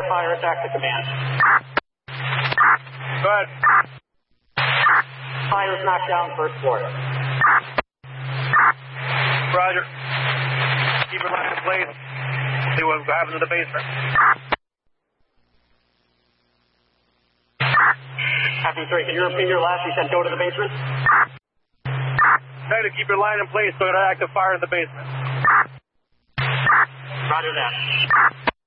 fire attack to command. Go ahead. Fire is knocked down, first floor. Roger. Keep your line in place. See what happens in the basement. Captain 3, can you repeat your last? You said go to the basement? Try to keep your line in place so you don't active fire in the basement. Roger that.